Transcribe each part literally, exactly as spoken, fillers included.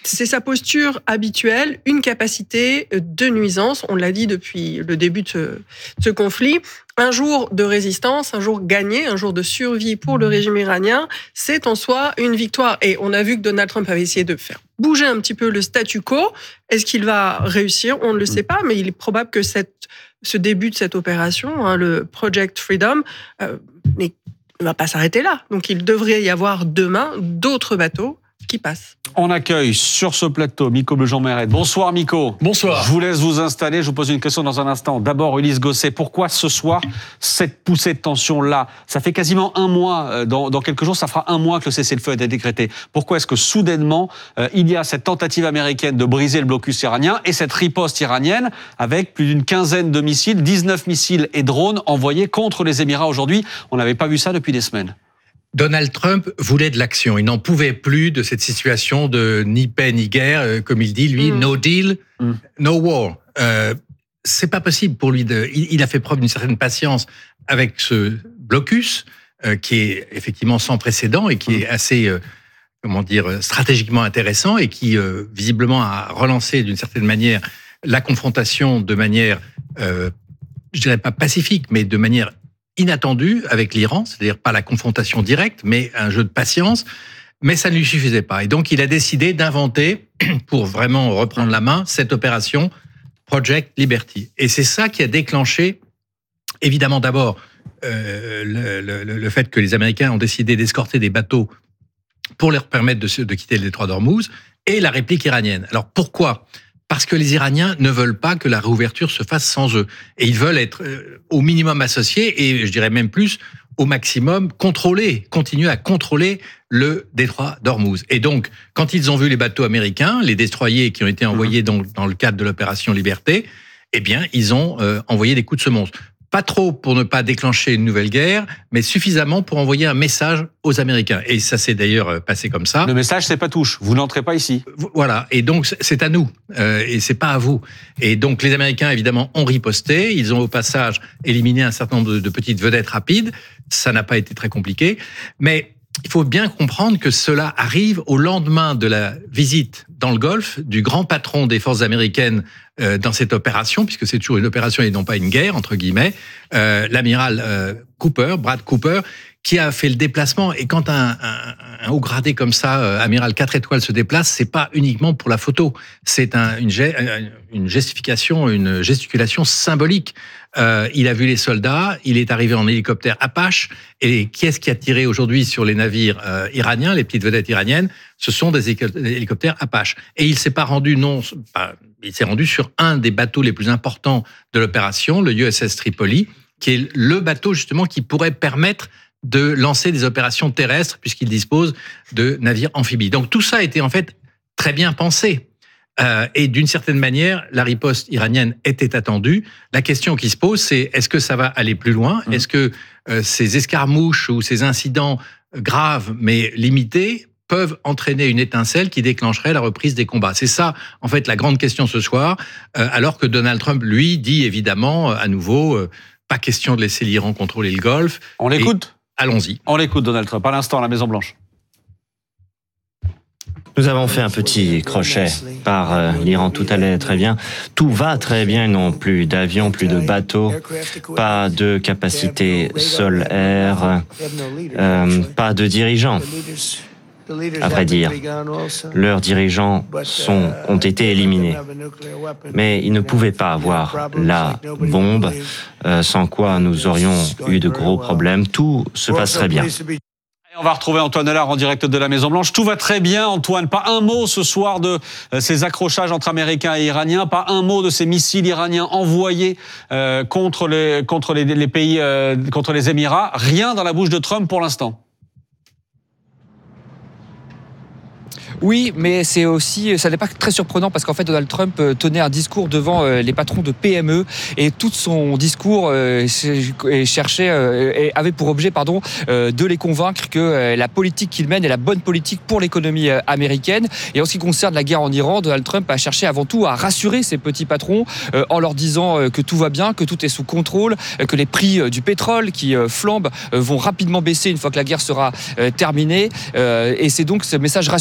c'est sa posture habituelle, une capacité de nuisance, on l'a dit depuis le début de ce, de ce conflit. Un jour de résistance, un jour gagné, un jour de survie pour le régime iranien, c'est en soi une victoire. Et on a vu que Donald Trump avait essayé de faire bouger un petit peu le statu quo. Est-ce qu'il va réussir ? On ne le sait pas, mais il est probable que cette, ce début de cette opération, hein, le Project Freedom, euh, ne va pas s'arrêter là. Donc il devrait y avoir demain d'autres bateaux qui passe. On accueille sur ce plateau Miko Blejean-Mérette. Bonsoir Miko. Bonsoir. Je vous laisse vous installer, je vous pose une question dans un instant. D'abord Ulysse Gosset, pourquoi ce soir cette poussée de tension-là ? Ça fait quasiment un mois, dans, dans quelques jours, ça fera un mois que le cessez-le-feu a été décrété. Pourquoi est-ce que soudainement, euh, il y a cette tentative américaine de briser le blocus iranien et cette riposte iranienne avec plus d'une quinzaine de missiles, dix-neuf missiles et drones envoyés contre les Émirats aujourd'hui ? On n'avait pas vu ça depuis des semaines. Donald Trump voulait de l'action. Il n'en pouvait plus de cette situation de ni paix ni guerre, comme il dit, lui, mm. no deal, mm. no war. Euh, c'est pas possible pour lui de. Il, il a fait preuve d'une certaine patience avec ce blocus euh, qui est effectivement sans précédent et qui mm. est assez, euh, comment dire, stratégiquement intéressant et qui euh, visiblement a relancé d'une certaine manière la confrontation de manière, euh, je dirais pas pacifique, mais de manière inattendu avec l'Iran, c'est-à-dire pas la confrontation directe, mais un jeu de patience, mais ça ne lui suffisait pas. Et donc, il a décidé d'inventer, pour vraiment reprendre la main, cette opération Project Liberty. Et c'est ça qui a déclenché, évidemment, d'abord, euh, le, le, le fait que les Américains ont décidé d'escorter des bateaux pour leur permettre de, de quitter le détroit d'Ormuz, et la réplique iranienne. Alors, pourquoi ? Parce que les Iraniens ne veulent pas que la réouverture se fasse sans eux. Et ils veulent être euh, au minimum associés, et je dirais même plus, au maximum contrôlés, continuer à contrôler le détroit d'Ormuz. Et donc, quand ils ont vu les bateaux américains, les destroyers qui ont été envoyés dans, dans le cadre de l'opération Liberté, eh bien, ils ont euh, envoyé des coups de semonce. Pas trop pour ne pas déclencher une nouvelle guerre, mais suffisamment pour envoyer un message aux Américains. Et ça s'est d'ailleurs passé comme ça. Le message, c'est pas touche. Vous n'entrez pas ici. Voilà. Et donc, c'est à nous. Euh, et c'est pas à vous. Et donc, les Américains, évidemment, ont riposté. Ils ont, au passage, éliminé un certain nombre de, de petites vedettes rapides. Ça n'a pas été très compliqué. Mais il faut bien comprendre que cela arrive au lendemain de la visite dans le Golfe du grand patron des forces américaines euh, dans cette opération, puisque c'est toujours une opération et non pas une guerre, entre guillemets, euh, l'amiral euh, Cooper, Brad Cooper, qui a fait le déplacement. Et quand un, un, un haut gradé comme ça, euh, amiral quatre étoiles, se déplace, c'est pas uniquement pour la photo. C'est un, une, une gestification, une gesticulation symbolique. Euh, il a vu les soldats, il est arrivé en hélicoptère Apache. Et qui est-ce qui a tiré aujourd'hui sur les navires euh, iraniens, les petites vedettes iraniennes ? Ce sont des hélicoptères Apache. Et il s'est pas rendu, non, pas, il s'est rendu sur un des bateaux les plus importants de l'opération, le U S S Tripoli, qui est le bateau justement qui pourrait permettre de lancer des opérations terrestres puisqu'il dispose de navires amphibies. Donc tout ça a été en fait très bien pensé. Euh, et d'une certaine manière, la riposte iranienne était attendue. La question qui se pose, c'est est-ce que ça va aller plus loin ? Mmh. Est-ce que euh, ces escarmouches ou ces incidents graves mais limités peuvent entraîner une étincelle qui déclencherait la reprise des combats ? C'est ça, en fait, la grande question ce soir, euh, alors que Donald Trump, lui, dit évidemment, à nouveau, euh, pas question de laisser l'Iran contrôler le Golfe. On l'écoute ? Allons-y. On l'écoute, Donald Trump, à l'instant, à la Maison-Blanche. Nous avons fait un petit crochet par euh, l'Iran, tout allait très bien. Tout va très bien, ils n'ont plus d'avions, plus de bateaux, pas de capacité sol-air, euh, pas de dirigeants. À vrai dire, leurs dirigeants sont, ont été éliminés. Mais ils ne pouvaient pas avoir la bombe, euh, sans quoi nous aurions eu de gros problèmes. Tout se passerait bien. On va retrouver Antoine Allard en direct de la Maison-Blanche. Tout va très bien, Antoine. Pas un mot ce soir de ces accrochages entre Américains et Iraniens. Pas un mot de ces missiles iraniens envoyés euh, contre les contre les, les pays, euh, contre les Émirats. Rien dans la bouche de Trump pour l'instant. Oui, mais c'est aussi, ça n'est pas très surprenant parce qu'en fait Donald Trump tenait un discours devant les patrons de P M E et tout son discours cherchait et avait pour objet, pardon, de les convaincre que la politique qu'il mène est la bonne politique pour l'économie américaine. Et en ce qui concerne la guerre en Iran, Donald Trump a cherché avant tout à rassurer ses petits patrons en leur disant que tout va bien, que tout est sous contrôle, que les prix du pétrole qui flambent vont rapidement baisser une fois que la guerre sera terminée. Et c'est donc ce message rassurant qu'il a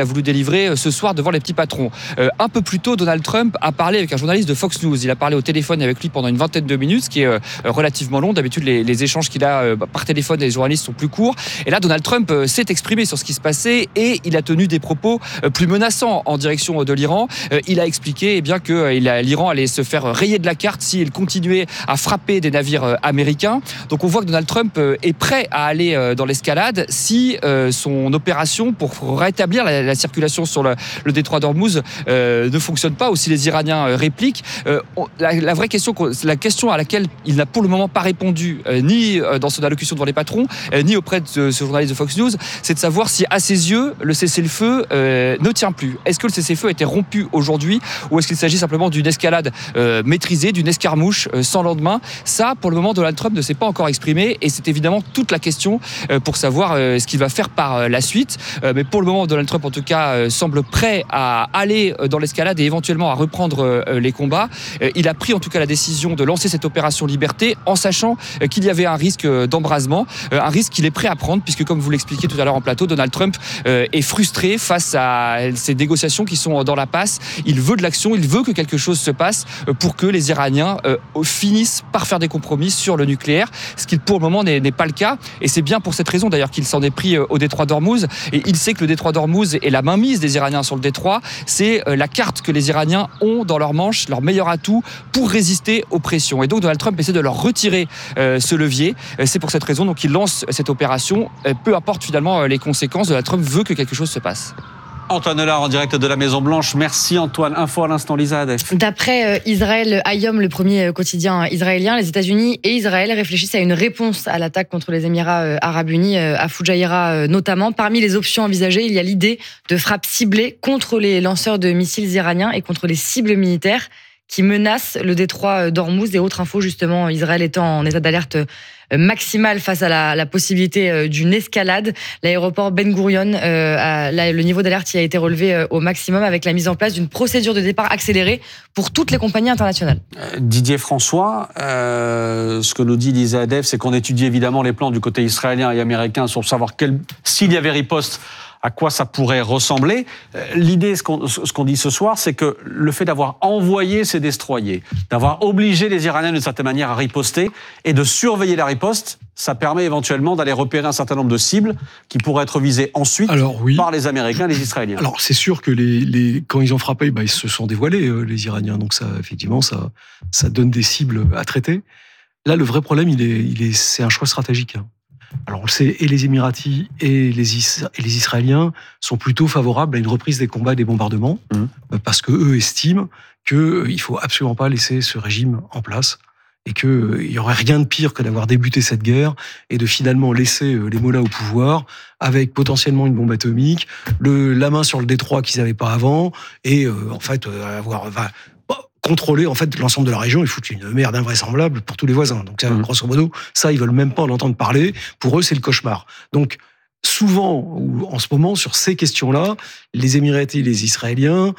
voulu délivrer ce soir devant les petits patrons. Euh, un peu plus tôt, Donald Trump a parlé avec un journaliste de Fox News. Il a parlé au téléphone avec lui pendant une vingtaine de minutes, ce qui est euh, relativement long. D'habitude, les, les échanges qu'il a euh, par téléphone et les journalistes sont plus courts. Et là, Donald Trump euh, s'est exprimé sur ce qui se passait et il a tenu des propos euh, plus menaçants en direction de l'Iran. Euh, il a expliqué eh bien, que euh, l'Iran allait se faire rayer de la carte s'il continuait à frapper des navires euh, américains. Donc on voit que Donald Trump euh, est prêt à aller euh, dans l'escalade si euh, son opération pour rétablir la, la circulation sur le, le détroit d'Ormuz euh, ne fonctionne pas ou si les Iraniens euh, répliquent. Euh, la, la vraie question, la question à laquelle il n'a pour le moment pas répondu, euh, ni euh, dans son allocution devant les patrons, euh, ni auprès de ce, ce journaliste de Fox News, c'est de savoir si à ses yeux le cessez-le-feu euh, ne tient plus. Est-ce que le cessez-le-feu a été rompu aujourd'hui ou est-ce qu'il s'agit simplement d'une escalade euh, maîtrisée, d'une escarmouche euh, sans lendemain? Ça, pour le moment, Donald Trump ne s'est pas encore exprimé et c'est évidemment toute la question euh, pour savoir euh, ce qu'il va faire par euh, la suite. Euh, mais pour le moment, Donald Trump, en tout cas, euh, semble prêt à aller dans l'escalade et éventuellement à reprendre euh, les combats. Euh, il a pris en tout cas la décision de lancer cette opération Liberté en sachant euh, qu'il y avait un risque d'embrasement, euh, un risque qu'il est prêt à prendre puisque, comme vous l'expliquiez tout à l'heure en plateau, Donald Trump euh, est frustré face à ces négociations qui sont dans la passe. Il veut de l'action, il veut que quelque chose se passe pour que les Iraniens euh, finissent par faire des compromis sur le nucléaire, ce qui pour le moment n'est, n'est pas le cas. Et c'est bien pour cette raison d'ailleurs qu'il s'en est pris euh, au détroit d'Ormuz. Et il sait que le détroit d'Ormuz et la mainmise des Iraniens sur le détroit, c'est euh, la carte que les Iraniens ont dans leur manche, leur meilleur atout pour résister aux pressions. Et donc Donald Trump essaie de leur retirer euh, ce levier. Euh, c'est pour cette raison donc qu'il lance cette opération. Euh, peu importe finalement euh, les conséquences, Donald Trump veut que quelque chose se passe. Antoine Lard en direct de la Maison Blanche. Merci Antoine. Info à l'instant, Lisa Adef. D'après euh, Israël Hayom, le premier quotidien israélien, les États-Unis et Israël réfléchissent à une réponse à l'attaque contre les Émirats euh, arabes unis, euh, à Fujairah euh, notamment. Parmi les options envisagées, il y a l'idée de frappes ciblées contre les lanceurs de missiles iraniens et contre les cibles militaires qui menacent le détroit d'Ormuz. Et autres infos, justement, Israël étant en état d'alerte maximale face à la, la possibilité d'une escalade. L'aéroport Ben Gurion, euh, a, là, le niveau d'alerte y a été relevé au maximum avec la mise en place d'une procédure de départ accélérée pour toutes les compagnies internationales. Euh, Didier François, euh, ce que nous dit Lisa Adef, c'est qu'on étudie évidemment les plans du côté israélien et américain sur savoir quel, s'il y avait riposte, à quoi ça pourrait ressembler. L'idée, ce qu'on, ce qu'on dit ce soir, c'est que le fait d'avoir envoyé ces destroyers, d'avoir obligé les Iraniens d'une certaine manière à riposter et de surveiller la riposte, ça permet éventuellement d'aller repérer un certain nombre de cibles qui pourraient être visées ensuite Alors, oui. par les Américains et les Israéliens. Alors c'est sûr que les, les, quand ils ont frappé, bah, ils se sont dévoilés, euh, les Iraniens. Donc ça, effectivement, ça, ça donne des cibles à traiter. Là, le vrai problème, il est, il est, c'est un choix stratégique. Hein. Alors on le sait, et les Émiratis et les, Is- et les Israéliens sont plutôt favorables à une reprise des combats et des bombardements, mmh. parce qu'eux estiment qu'il ne faut absolument pas laisser ce régime en place et qu'il n'y aurait rien de pire que d'avoir débuté cette guerre et de finalement laisser les mollahs au pouvoir avec potentiellement une bombe atomique, le, la main sur le détroit qu'ils n'avaient pas avant et euh, en fait avoir... Enfin, contrôler en fait l'ensemble de la région et foutre une merde invraisemblable pour tous les voisins. Donc ça, mmh. grosso modo, ça ils veulent même pas en entendre parler. Pour eux, c'est le cauchemar. Donc souvent, ou en ce moment, sur ces questions-là, les Émiratis et les Israéliens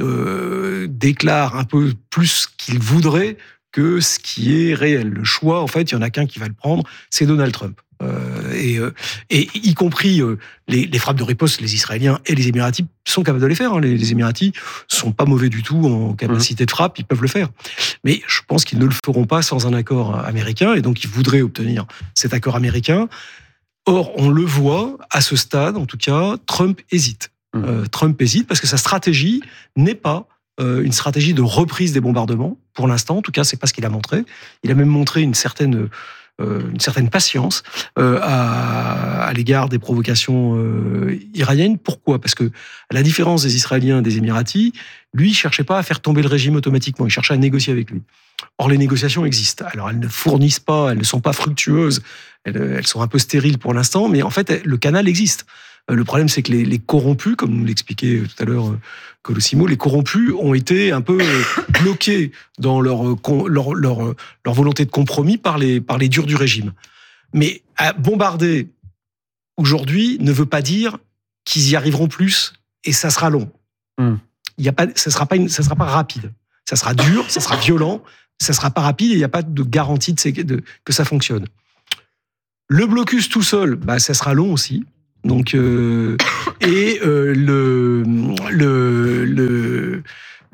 euh, déclarent un peu plus qu'ils voudraient que ce qui est réel. Le choix, en fait, il y en a qu'un qui va le prendre, c'est Donald Trump. Euh, et, euh, et y compris euh, les, les frappes de riposte, les Israéliens et les Émiratis sont capables de les faire. Hein. Les, les Émiratis sont pas mauvais du tout en capacité de frappe, ils peuvent le faire. Mais je pense qu'ils ne le feront pas sans un accord américain, et donc ils voudraient obtenir cet accord américain. Or, on le voit, à ce stade, en tout cas, Trump hésite. Mmh. Euh, Trump hésite parce que sa stratégie n'est pas euh, une stratégie de reprise des bombardements, pour l'instant. En tout cas, c'est pas ce qu'il a montré. Il a même montré une certaine... une certaine patience euh, à, à l'égard des provocations euh, iraniennes. Pourquoi ? Parce que, à la différence des Israéliens et des Émiratis, lui, il ne cherchait pas à faire tomber le régime automatiquement, il cherchait à négocier avec lui. Or, les négociations existent. Alors, elles ne fournissent pas, elles ne sont pas fructueuses, elles, elles sont un peu stériles pour l'instant, mais en fait, le canal existe. Le problème, c'est que les, les corrompus, comme nous l'expliquait tout à l'heure Colosimo, les corrompus ont été un peu bloqués dans leur, leur, leur, leur volonté de compromis par les, par les durs du régime. Mais à bombarder aujourd'hui ne veut pas dire qu'ils y arriveront plus et ça sera long. Mm. Il y a pas, ça ne sera, sera pas rapide. Ça sera dur, ça sera violent, ça ne sera pas rapide et il n'y a pas de garantie de, de, que ça fonctionne. Le blocus tout seul, bah, ça sera long aussi. Donc, euh, et euh, le, le, le,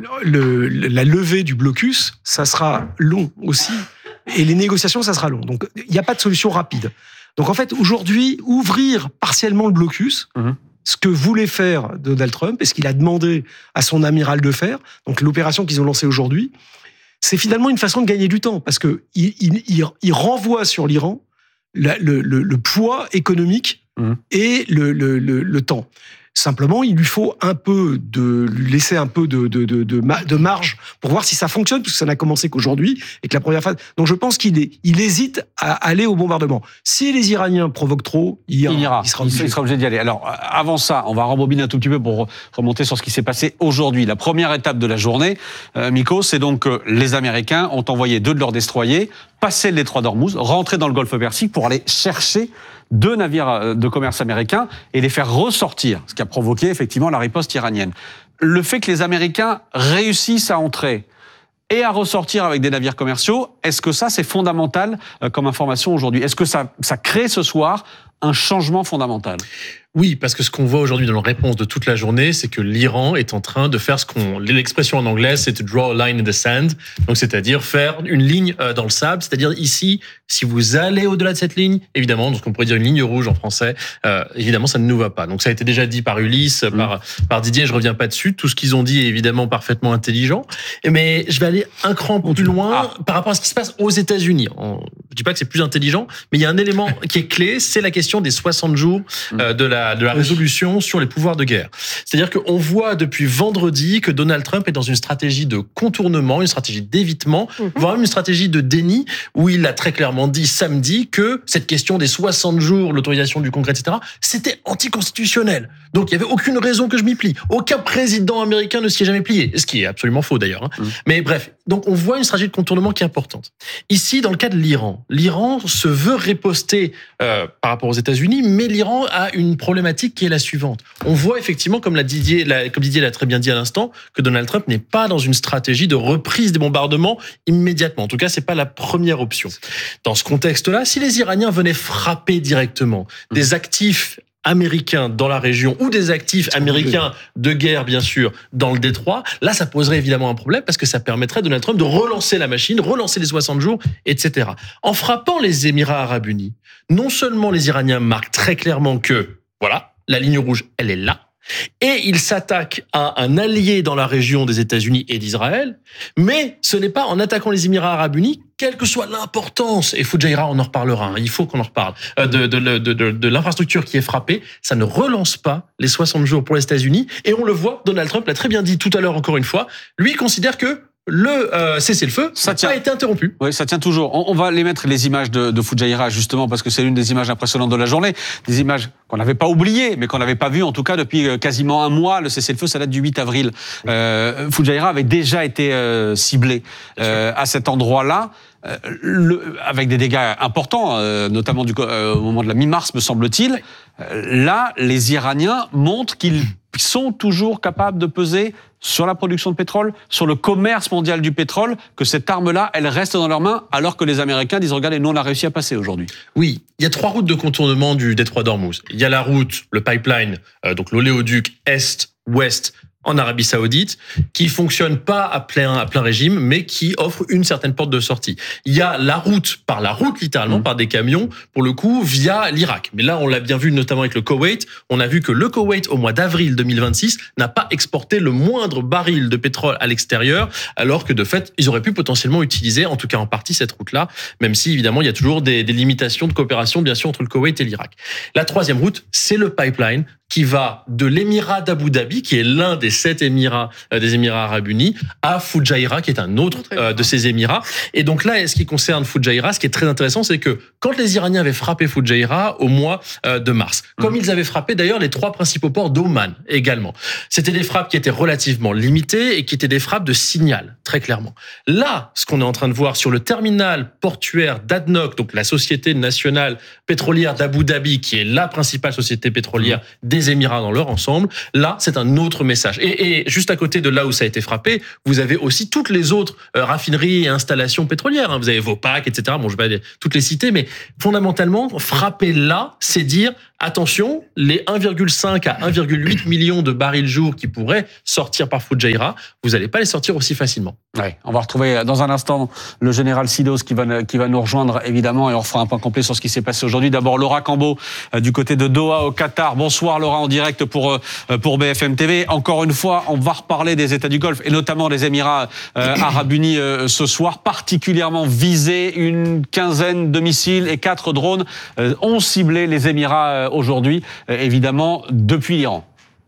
le, la levée du blocus, ça sera long aussi. Et les négociations, ça sera long. Donc, il n'y a pas de solution rapide. Donc, en fait, aujourd'hui, ouvrir partiellement le blocus, mmh. ce que voulait faire Donald Trump et ce qu'il a demandé à son amiral de faire, donc l'opération qu'ils ont lancée aujourd'hui, c'est finalement une façon de gagner du temps parce que il, il, il, il renvoie sur l'Iran le, le, le poids économique mmh. et le, le, le, le temps. Simplement, il lui faut un peu de lui laisser un peu de, de, de, de, de marge pour voir si ça fonctionne, parce que ça n'a commencé qu'aujourd'hui et que la première phase. Donc, je pense qu'il est, il hésite à aller au bombardement. Si les Iraniens provoquent trop, il ira. Il, ira. il sera obligé, il sera obligé d'y aller. Alors, avant ça, on va rembobiner un tout petit peu pour remonter sur ce qui s'est passé aujourd'hui. La première étape de la journée, euh, Miko, c'est donc que les Américains ont envoyé deux de leurs destroyers passer le détroit d'Ormuz, rentrer dans le golfe Persique pour aller chercher deux navires de commerce américains et les faire ressortir, ce qui a provoqué effectivement la riposte iranienne. Le fait que les Américains réussissent à entrer et à ressortir avec des navires commerciaux, est-ce que ça, c'est fondamental comme information aujourd'hui ? Est-ce que ça, ça crée ce soir un changement fondamental ? Oui, parce que ce qu'on voit aujourd'hui dans la réponse de toute la journée, c'est que l'Iran est en train de faire ce qu'on, l'expression en anglais, c'est to draw a line in the sand. Donc, c'est-à-dire faire une ligne dans le sable. C'est-à-dire ici, si vous allez au-delà de cette ligne, évidemment, donc on pourrait dire une ligne rouge en français, euh, évidemment, ça ne nous va pas. Donc, ça a été déjà dit par Ulysse, mmh. par, par Didier, je reviens pas dessus. Tout ce qu'ils ont dit est évidemment parfaitement intelligent. Mais je vais aller un cran plus loin ah. par rapport à ce qui se passe aux États-Unis. Je dis pas que c'est plus intelligent, mais il y a un élément qui est clé, c'est la question des soixante jours euh, de la de la résolution sur les pouvoirs de guerre. C'est-à-dire qu'on voit depuis vendredi que Donald Trump est dans une stratégie de contournement, une stratégie d'évitement, mmh. voire même une stratégie de déni, où il a très clairement dit samedi que cette question des soixante jours, l'autorisation du Congrès, et cetera, c'était anticonstitutionnel. Donc il n'y avait aucune raison que je m'y plie. Aucun président américain ne s'y est jamais plié, ce qui est absolument faux d'ailleurs. Hein. Mmh. Mais bref, donc on voit une stratégie de contournement qui est importante. Ici, dans le cas de l'Iran, l'Iran se veut riposter euh, par rapport aux États-Unis, mais l'Iran a une problématique qui est la suivante. On voit effectivement, comme, la Didier, la, comme Didier l'a très bien dit à l'instant, que Donald Trump n'est pas dans une stratégie de reprise des bombardements immédiatement. En tout cas, c'est pas la première option. Dans ce contexte-là, si les Iraniens venaient frapper directement des actifs américains dans la région ou des actifs américains de guerre, bien sûr, dans le détroit, là, ça poserait évidemment un problème parce que ça permettrait à Donald Trump de relancer la machine, relancer les soixante jours, et cetera. En frappant les Émirats arabes unis, non seulement les Iraniens marquent très clairement que, voilà, la ligne rouge, elle est là, et ils s'attaquent à un allié dans la région des États-Unis et d'Israël, mais ce n'est pas en attaquant les Émirats arabes unis, quelle que soit l'importance, et Fujairah, on en reparlera, hein, il faut qu'on en reparle, de, de, de, de, de, de l'infrastructure qui est frappée, ça ne relance pas les soixante jours pour les États-Unis, et on le voit, Donald Trump l'a très bien dit tout à l'heure encore une fois, lui considère que le euh, cessez-le-feu n'a pas été interrompu. Oui, ça tient toujours. On, on va les mettre, les images de, de Fujairah, justement, parce que c'est l'une des images impressionnantes de la journée. Des images qu'on n'avait pas oubliées, mais qu'on n'avait pas vues, en tout cas, depuis quasiment un mois. Le cessez-le-feu, ça date du huit avril. Euh, Fujairah avait déjà été euh, ciblé euh, à cet endroit-là. Euh, le, avec des dégâts importants, euh, notamment du, euh, au moment de la mi-mars, me semble-t-il. Euh, là, les Iraniens montrent qu'ils sont toujours capables de peser sur la production de pétrole, sur le commerce mondial du pétrole, que cette arme-là, elle reste dans leurs mains, alors que les Américains disent, regardez, nous, on a réussi à passer aujourd'hui. Oui, il y a trois routes de contournement du détroit d'Ormuz. Il y a la route, le pipeline, euh, donc l'oléoduc est-ouest, en Arabie Saoudite, qui fonctionne pas à plein, à plein régime, mais qui offre une certaine porte de sortie. Il y a la route, par la route littéralement, mmh. par des camions, pour le coup, via l'Irak. Mais là, on l'a bien vu notamment avec le Koweït, on a vu que le Koweït, au mois d'avril deux mille vingt-six, n'a pas exporté le moindre baril de pétrole à l'extérieur, alors que de fait, ils auraient pu potentiellement utiliser, en tout cas en partie, cette route-là, même si évidemment, il y a toujours des, des limitations de coopération, bien sûr, entre le Koweït et l'Irak. La troisième route, c'est le pipeline, qui va de l'émirat d'Abu Dhabi, qui est l'un des sept émirats euh, des Émirats arabes unis, à Fujairah, qui est un autre euh, de ces émirats. Et donc là, ce qui concerne Fujairah, ce qui est très intéressant, c'est que quand les Iraniens avaient frappé Fujairah au mois euh, de mars, comme mmh. ils avaient frappé d'ailleurs les trois principaux ports d'Oman également, c'était des frappes qui étaient relativement limitées et qui étaient des frappes de signal, très clairement. Là, ce qu'on est en train de voir sur le terminal portuaire d'A D N O C, donc la société nationale pétrolière d'Abu Dhabi, qui est la principale société pétrolière mmh. des Émirats dans leur ensemble, là, c'est un autre message. Et, et juste à côté de là où ça a été frappé, vous avez aussi toutes les autres euh, raffineries et installations pétrolières. Hein. Vous avez Vopak, et cetera. Bon, je vais pas toutes les citer, mais fondamentalement, frapper là, c'est dire attention, les un virgule cinq à un virgule huit millions de barils jour qui pourraient sortir par Fujairah, vous n'allez pas les sortir aussi facilement. Ouais, on va retrouver dans un instant le général Sidos qui va, qui va nous rejoindre évidemment et on fera un point complet sur ce qui s'est passé aujourd'hui. D'abord Laura Cambo euh, du côté de Doha au Qatar. Bonsoir Laura en direct pour, euh, pour B F M T V. Encore une fois, on va reparler des États du Golfe et notamment des Émirats euh, Arabes Unis euh, ce soir, particulièrement visés. Une quinzaine de missiles et quatre drones euh, ont ciblé les Émirats euh, aujourd'hui, euh, évidemment depuis l'Iran.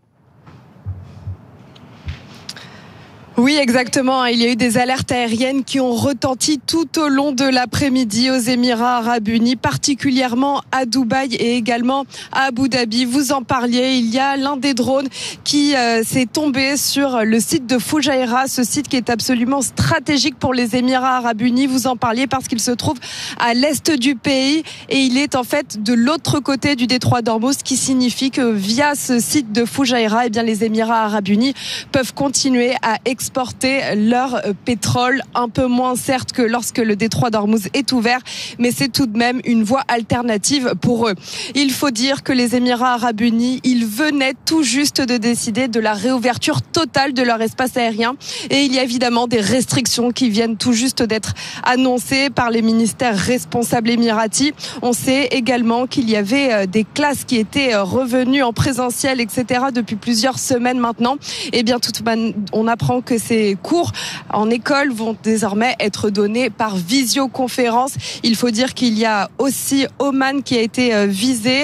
Oui, exactement. Il y a eu des alertes aériennes qui ont retenti tout au long de l'après-midi aux Émirats Arabes Unis, particulièrement à Dubaï et également à Abu Dhabi. Vous en parliez, il y a l'un des drones qui euh, s'est tombé sur le site de Fujairah, ce site qui est absolument stratégique pour les Émirats Arabes Unis. Vous en parliez parce qu'il se trouve à l'est du pays et il est en fait de l'autre côté du détroit d'Ormuz, ce qui signifie que via ce site de Fujairah, eh bien les Émirats Arabes Unis peuvent continuer à exporter leur pétrole, un peu moins certes que lorsque le détroit d'Ormuz est ouvert, mais c'est tout de même une voie alternative pour eux. Il faut dire que les Émirats Arabes Unis, ils venaient tout juste de décider de la réouverture totale de leur espace aérien et il y a évidemment des restrictions qui viennent tout juste d'être annoncées par les ministères responsables émiratis. On sait également qu'il y avait des classes qui étaient revenues en présentiel, et cetera depuis plusieurs semaines maintenant. Et bien, tout, on apprend que ces cours en école vont désormais être donnés par visioconférence. Il faut dire qu'il y a aussi Oman qui a été visé.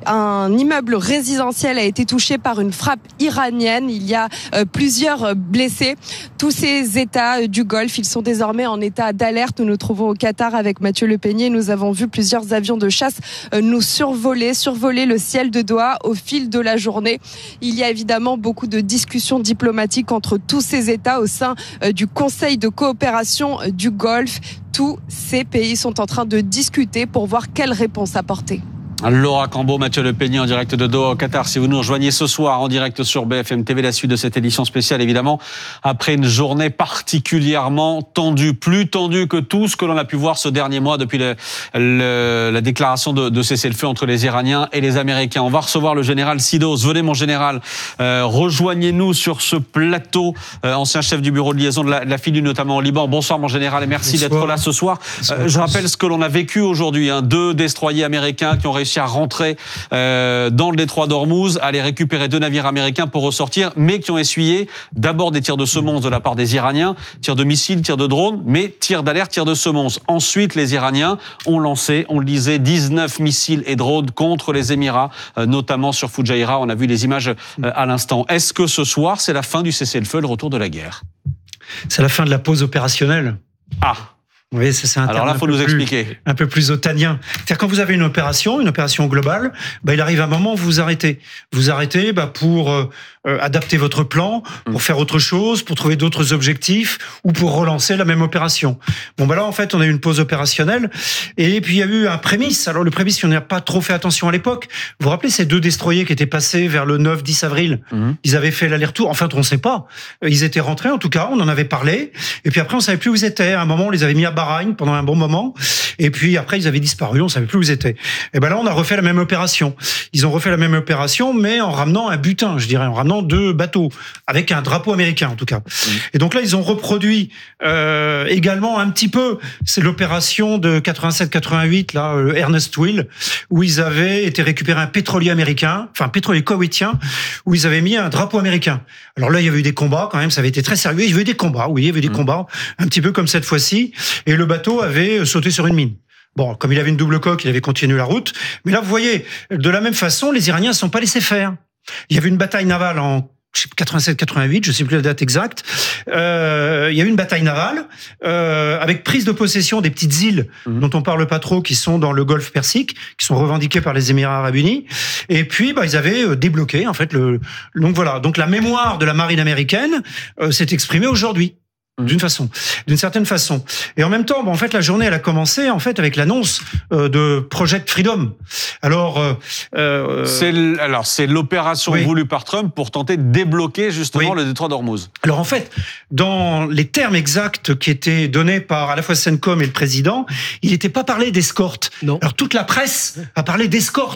Un immeuble résidentiel a été touché par une frappe iranienne. Il y a euh, plusieurs blessés. Tous ces États du Golfe, ils sont désormais en état d'alerte. Nous nous trouvons au Qatar avec Mathieu Lepeigné. Nous avons vu plusieurs avions de chasse euh, nous survoler, survoler le ciel de Doha au fil de la journée. Il y a évidemment beaucoup de discussions diplomatiques entre tous ces États au sein euh, du Conseil de coopération euh, du Golfe. Tous ces pays sont en train de discuter pour voir quelle réponse apporter. Laura Cambo, Mathieu Lepeigné en direct de Doha au Qatar. Si vous nous rejoignez ce soir en direct sur B F M T V, la suite de cette édition spéciale évidemment après une journée particulièrement tendue, plus tendue que tout ce que l'on a pu voir ce dernier mois depuis le, le, la déclaration de, de cessez-le-feu entre les Iraniens et les Américains. On va recevoir le général Sidos. Venez mon général, euh, rejoignez-nous sur ce plateau, euh, ancien chef du bureau de liaison de la, de la F I D U notamment au Liban. Bonsoir mon général et merci Bonsoir. d'être là ce soir. Euh, je rappelle ce que l'on a vécu aujourd'hui, hein, deux destroyers américains qui ont réussi à rentrer euh, dans le détroit d'Ormuz, aller récupérer deux navires américains pour ressortir, mais qui ont essuyé d'abord des tirs de semonce de la part des Iraniens, tirs de missiles, tirs de drones, mais tirs d'alerte, tirs de semonce. Ensuite, les Iraniens ont lancé, on le disait, dix-neuf missiles et drones contre les Émirats, euh, notamment sur Fujairah. On a vu les images euh, à l'instant. Est-ce que ce soir, c'est la fin du cessez-le-feu, le retour de la guerre ? C'est la fin de la pause opérationnelle. Ah. Oui, ça c'est un Alors là, il faut nous plus, expliquer. Un peu plus otanien. C'est-à-dire quand vous avez une opération, une opération globale, bah, il arrive un moment où vous vous arrêtez. Vous arrêtez bah, pour euh, adapter votre plan, pour mmh. faire autre chose, pour trouver d'autres objectifs ou pour relancer la même opération. Bon, bah là, en fait, on a eu une pause opérationnelle et puis il y a eu un prémisse. Alors le prémisse, on n'a pas trop fait attention à l'époque. Vous vous rappelez ces deux destroyers qui étaient passés vers le neuf dix avril mmh. Ils avaient fait l'aller-retour. Enfin, on ne sait pas. Ils étaient rentrés, en tout cas, on en avait parlé. Et puis après, on savait plus où ils étaient. À un moment, on les avait mis à Bahreïn pendant un bon moment. Et puis après, ils avaient disparu. On savait plus où ils étaient. Et ben là, on a refait la même opération. Ils ont refait la même opération, mais en ramenant un butin, je dirais, en ramenant deux bateaux avec un drapeau américain, en tout cas. Mmh. Et donc là, ils ont reproduit euh, également un petit peu. C'est l'opération de quatre-vingt-sept quatre-vingt-huit, là, euh, Ernest Will, où ils avaient été récupérer un pétrolier américain, enfin un pétrolier koweïtien, où ils avaient mis un drapeau américain. Alors là, il y avait eu des combats quand même. Ça avait été très sérieux. Il y avait eu des combats. Oui, il y avait eu des mmh. combats, un petit peu comme cette fois-ci. Et le bateau avait sauté sur une mine. Bon, comme il avait une double coque, il avait continué la route. Mais là, vous voyez, de la même façon, les Iraniens ne se sont pas laissés faire. Il y avait une bataille navale en quatre-vingt-sept quatre-vingt-huit, je ne sais plus la date exacte. Euh, il y a eu une bataille navale euh, avec prise de possession des petites îles mmh. dont on parle pas trop, qui sont dans le Golfe Persique, qui sont revendiquées par les Émirats Arabes Unis. Et puis, bah, ils avaient débloqué en fait le. Donc voilà. Donc la mémoire de la marine américaine euh, s'est exprimée aujourd'hui. D'une façon, d'une certaine façon. Et en même temps, bon, en fait, la journée, elle a commencé en fait avec l'annonce euh, de Project Freedom. Alors, euh, euh, c'est alors c'est l'opération oui. voulue par Trump pour tenter de débloquer justement oui. le détroit d'Ormuz. Alors en fait, dans les termes exacts qui étaient donnés par à la fois CENTCOM et le président, il n'était pas parlé d'escorte. Non. Alors toute la presse a parlé d'escorte.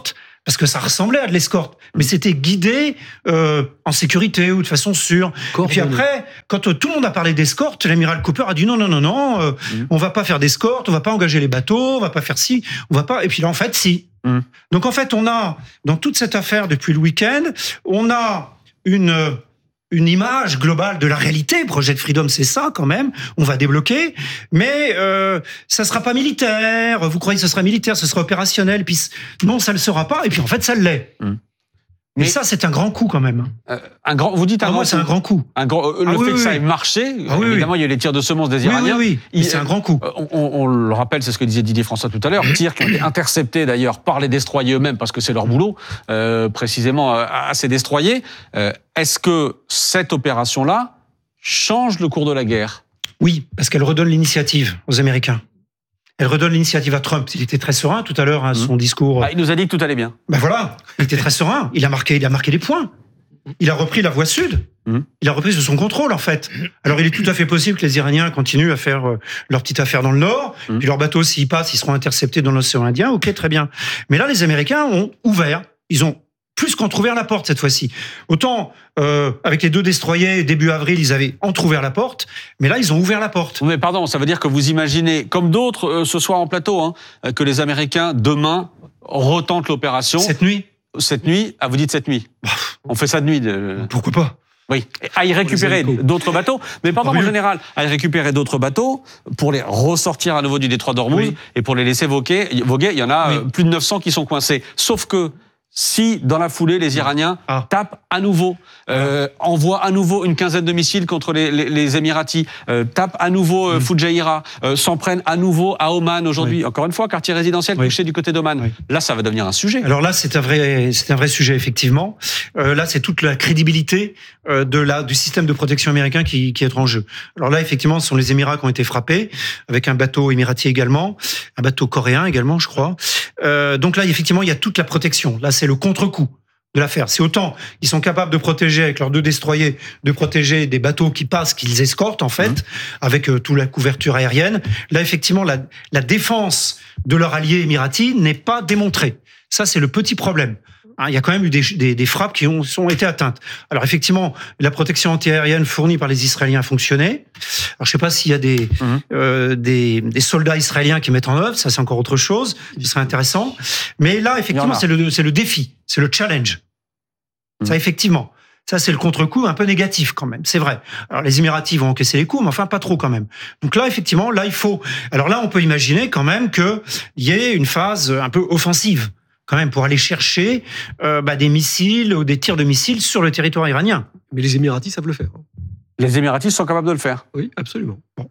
parce que ça ressemblait à de l'escorte, mais c'était guidé euh, en sécurité ou de façon sûre. Et puis après, quand euh, tout le monde a parlé d'escorte, l'amiral Cooper a dit non, non, non, non, euh, mmh. on va pas faire d'escorte, on va pas engager les bateaux, on va pas faire ci, on va pas. Et puis là, en fait, si. Mmh. Donc en fait, on a dans toute cette affaire depuis le week-end, on a une une image globale de la réalité. Project Freedom, c'est ça quand même. On va débloquer, mais euh, ça sera pas militaire. Vous croyez que ce sera militaire, ce sera opérationnel, puis non, ça le sera pas. Et puis en fait, ça l'est. Mmh. Mais et ça, c'est un grand coup quand même. Euh, un grand. Vous dites à moi, c'est un grand coup. Un grand. Le ah, fait oui, que oui, ça oui. ait marché, ah, oui, évidemment, oui. il y a eu les tirs de semonce des oui, Iraniens. Oui, oui, oui. C'est un grand coup. On, on le rappelle, c'est ce que disait Didier François tout à l'heure. Tirs qui ont été interceptés d'ailleurs par les destroyers eux-mêmes, parce que c'est leur boulot, euh, précisément à, à ces destroyers. Euh, est-ce que cette opération-là change le cours de la guerre ? Oui, parce qu'elle redonne l'initiative aux Américains. Elle redonne l'initiative à Trump. Il était très serein tout à l'heure à son mmh. discours. Ah, il nous a dit que tout allait bien. Ben voilà, il était très serein. Il a marqué, il a marqué des points. Il a repris la voie sud. Mmh. Il a repris sous son contrôle, en fait. Alors, il est tout à fait possible que les Iraniens continuent à faire euh, leur petite affaire dans le nord. Mmh. Puis leurs bateaux, s'ils passent, ils seront interceptés dans l'océan Indien. Ok, très bien. Mais là, les Américains ont ouvert. Ils ont plus qu'entrouvert la porte cette fois-ci. Autant euh, avec les deux destroyers début avril, ils avaient entrouvert la porte, mais là ils ont ouvert la porte. Mais pardon, ça veut dire que vous imaginez, comme d'autres euh, ce soir en plateau, hein, que les Américains demain retentent l'opération. Cette nuit. Cette nuit. Ah, vous dites cette nuit. On fait ça de nuit. De... Pourquoi pas? Oui, à y récupérer d'autres bateaux. Mais pardon, en général, à y récupérer d'autres bateaux pour les ressortir à nouveau du détroit d'Ormuz oui. et pour les laisser voguer. voguer il y en a oui. plus de neuf cents qui sont coincés. Sauf que si, dans la foulée, les Iraniens ah. tapent à nouveau, euh, ah. envoient à nouveau une quinzaine de missiles contre les, les, les Émiratis, euh, tapent à nouveau euh, mm. Fujairah, euh, s'en prennent à nouveau à Oman aujourd'hui. Oui. Encore une fois, quartier résidentiel oui. couché du côté d'Oman. Oui. Là, ça va devenir un sujet. Alors là, c'est un vrai, c'est un vrai sujet, effectivement. Euh, là, c'est toute la crédibilité euh, de la, du système de protection américain qui, qui est en jeu. Alors là, effectivement, ce sont les Émirats qui ont été frappés, avec un bateau émirati également, un bateau coréen également, je crois. Euh, donc là, effectivement, il y a toute la protection. Là, c'est le contre-coup de l'affaire. C'est autant ils sont capables de protéger avec leurs deux destroyers, de protéger des bateaux qui passent, qu'ils escortent en fait, mmh. avec euh, toute la couverture aérienne. Là, effectivement, la, la défense de leur allié émirati n'est pas démontrée. Ça, c'est le petit problème. Hein, il y a quand même eu des, des, des frappes qui ont, ont été atteintes. Alors effectivement, la protection antiaérienne fournie par les Israéliens a fonctionné. Alors je sais pas s'il y a des, mmh. euh, des, des soldats israéliens qui mettent en œuvre, ça c'est encore autre chose, ce serait intéressant. Mais là, effectivement, c'est le, c'est le défi, c'est le challenge. Mmh. Ça, effectivement. Ça, c'est le contre-coup un peu négatif quand même, c'est vrai. Alors les Émiratis vont encaisser les coups, mais enfin pas trop quand même. Donc là, effectivement, là il faut... Alors là, on peut imaginer quand même qu'il y ait une phase un peu offensive, quand même, pour aller chercher euh, bah, des missiles ou des tirs de missiles sur le territoire iranien. Mais les Émiratis savent le faire. Les Émiratis sont capables de le faire. Oui, absolument. Bon.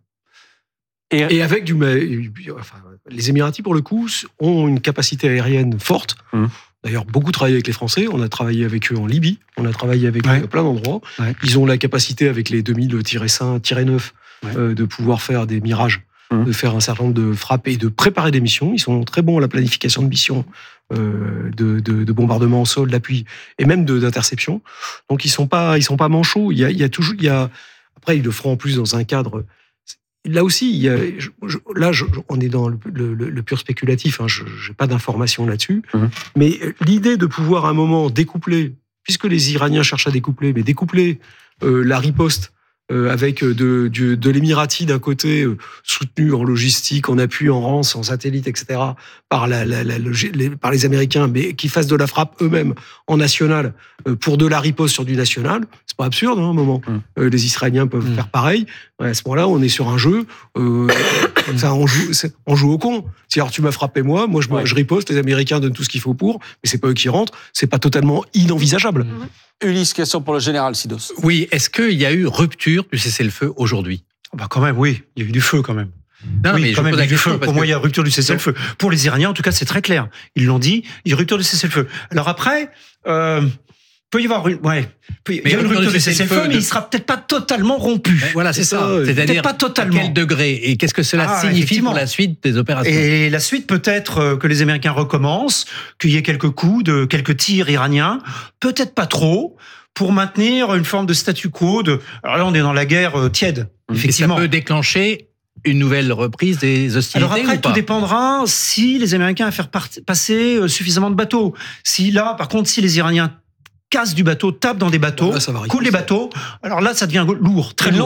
Et, Et avec du... Enfin, les Émiratis, pour le coup, ont une capacité aérienne forte. Mmh. D'ailleurs, beaucoup travaillé avec les Français. On a travaillé avec eux en Libye. On a travaillé avec ouais. eux à plein d'endroits. Ouais. Ils ont la capacité, avec les deux mille cinq neuf, ouais. euh, de pouvoir faire des mirages, mmh. de faire un certain nombre de frappes et de préparer des missions. Ils sont très bons à la planification de missions, euh, de, de, de bombardement au sol, d'appui et même de, d'interception. Donc, ils sont pas, ils sont pas manchots. Il y a, il y a toujours, il y a... Après, ils le feront en plus dans un cadre... Là aussi, il y a, je, je, là, je, on est dans le, le, le pur spéculatif. Hein, je n'ai pas d'informations là-dessus. Mmh. Mais l'idée de pouvoir à un moment découpler, puisque les Iraniens cherchent à découpler, mais découpler euh, la riposte euh, avec de, de, de l'Émirati d'un côté, euh, soutenu en logistique, en appui, en rance, en satellite, et cetera, par, la, la, la, les, par les Américains, mais qui fassent de la frappe eux-mêmes en national euh, pour de la riposte sur du national, c'est pas absurde, hein, à un moment. Mmh. Euh, les Israéliens peuvent mmh. faire pareil. Ouais, à ce moment-là, on est sur un jeu. Euh, ça, on joue, on joue au con. Si alors tu m'as frappé moi, moi je, ouais. je riposte. Les Américains donnent tout ce qu'il faut pour, mais c'est pas eux qui rentrent. C'est pas totalement inenvisageable. Mmh. Ulysse, question pour le général Sidos. Oui, est-ce qu'il y a eu rupture du cessez-le-feu aujourd'hui ? Bah quand même, oui. Il y a eu du feu quand même. Non, oui, mais quand même, il y a eu du feu. Pour que... moi, il y a rupture du cessez-le-feu. Pour les Iraniens, en tout cas, c'est très clair. Ils l'ont dit. Il y a rupture du cessez-le-feu. Alors après. Euh, peut y avoir une, ouais, il y a une rupture du cessez-le-feu, de... mais il sera peut-être pas totalement rompu. Mais voilà, c'est, c'est ça. ça. C'est-à-dire pas totalement. À quel degré et qu'est-ce que cela ah, signifie pour la suite des opérations ? Et la suite peut-être que les Américains recommencent, qu'il y ait quelques coups de quelques tirs iraniens, peut-être pas trop, pour maintenir une forme de statu quo. De, alors là, on est dans la guerre tiède, effectivement. Et ça peut déclencher une nouvelle reprise des hostilités. Alors après, ou pas tout dépendra si les Américains faire passer suffisamment de bateaux. Si là, par contre, si les Iraniens cassent du bateau, tapent dans des bateaux, Là, ça va coulent les bateaux, alors là, ça devient lourd, très lourd.